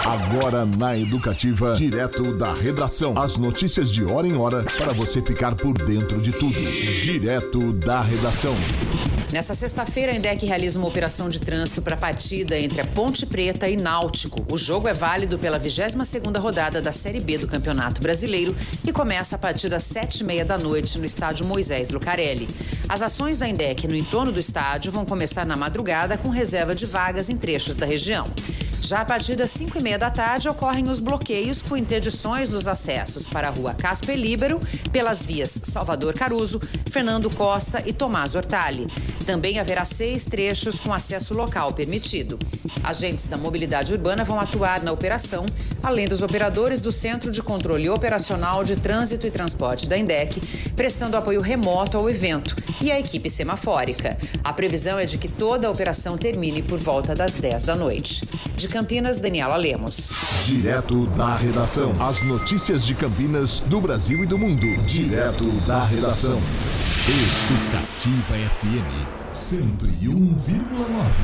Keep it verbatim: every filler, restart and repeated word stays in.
Agora na Educativa, direto da redação. As notícias de hora em hora para você ficar por dentro de tudo. Direto da redação. Nessa sexta-feira, a INDEC realiza uma operação de trânsito para a partida entre a Ponte Preta e Náutico. O jogo é válido pela vigésima segunda rodada da Série B do Campeonato Brasileiro e começa a partir das sete e meia da noite no estádio Moisés Lucarelli. As ações da INDEC no entorno do estádio vão começar na madrugada com reserva de vagas em trechos da região. Já a partir das cinco e meia da tarde ocorrem os bloqueios com interdições nos acessos para a rua Casper Líbero, pelas vias Salvador Caruso, Fernando Costa e Tomás Hortali. Também haverá seis trechos com acesso local permitido. Agentes da mobilidade urbana vão atuar na operação, além dos operadores do Centro de Controle Operacional de Trânsito e Transporte da INDEC, prestando apoio remoto ao evento, e a equipe semafórica. A previsão é de que toda a operação termine por volta das dez da noite. De Campinas, Daniela Lemos. Direto da redação. As notícias de Campinas, do Brasil e do mundo. Direto da redação. Educativa F M cento e um vírgula nove.